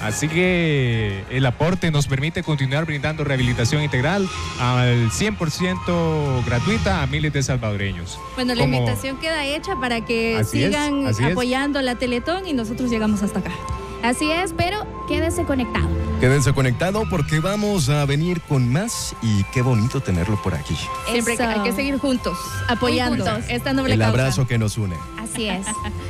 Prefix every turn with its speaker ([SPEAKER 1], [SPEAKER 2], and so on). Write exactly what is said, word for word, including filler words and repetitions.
[SPEAKER 1] Así que el aporte nos permite continuar brindando rehabilitación integral al cien por ciento gratuita a miles de salvadoreños.
[SPEAKER 2] Bueno, la
[SPEAKER 1] Como...
[SPEAKER 2] invitación queda hecha para que
[SPEAKER 1] Así
[SPEAKER 2] sigan
[SPEAKER 1] es,
[SPEAKER 2] apoyando la Teletón y nosotros llegamos hasta acá.
[SPEAKER 3] Así es, pero quédese conectado.
[SPEAKER 4] Quédense conectado porque vamos a venir con más y qué bonito tenerlo por aquí.
[SPEAKER 2] Siempre
[SPEAKER 3] Eso.
[SPEAKER 2] hay que seguir juntos, apoyando
[SPEAKER 3] Juntos.
[SPEAKER 2] esta noble
[SPEAKER 4] El
[SPEAKER 2] causa.
[SPEAKER 4] abrazo que nos une.
[SPEAKER 3] Así es.